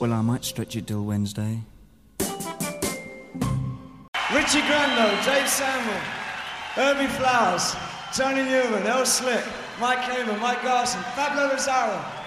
Well, I might stretch it till Wednesday. Richie Grando, Dave Samuel, Herbie Flowers, Tony Newman, El Slick, Mike Hamer, Mike Garson, Pablo Rosario.